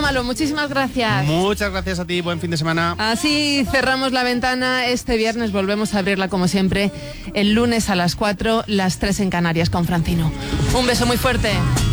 Malo, muchísimas gracias. Muchas gracias a ti, buen fin de semana. Así cerramos la ventana. Este viernes volvemos a abrirla como siempre, el lunes a las 4, las 3 en Canarias con Francino. Un beso muy fuerte.